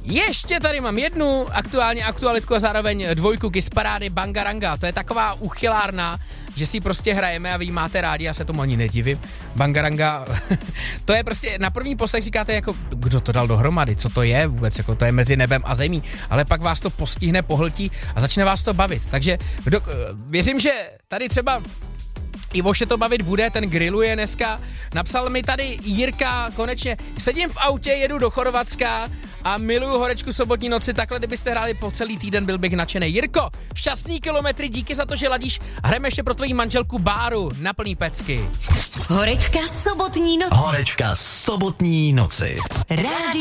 Ještě tady mám jednu aktualitku a zároveň dvojku Kiss parády Bangaranga. To je taková uchylárna, že si prostě hrajeme a vy máte rádi, já se tomu ani nedivím. Bangaranga, to je prostě, na první poslech říkáte jako, kdo to dal dohromady, co to je vůbec, jako to je mezi nebem a zemí, ale pak vás to postihne, pohltí a začne vás to bavit. Takže věřím, že tady třeba Ivoše to bavit bude, ten grilluje dneska. Napsal mi tady Jirka, konečně, sedím v autě, jedu do Chorvatska a miluju Horečku sobotní noci, takhle kdybyste hráli po celý týden, byl bych nadšenej. Jirko, šťastný kilometry, díky za to, že ladíš. Hrajeme ještě pro tvoji manželku Báru na plný pecky. Horečka sobotní noci. Horečka sobotní noci. Rádio